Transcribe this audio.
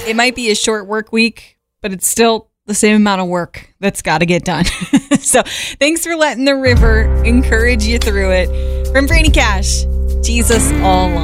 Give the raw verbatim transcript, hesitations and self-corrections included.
it might be a short work week, but it's still the same amount of work that's got to get done. So thanks for letting the river encourage you through it. From Franny Cash, Jesus all along.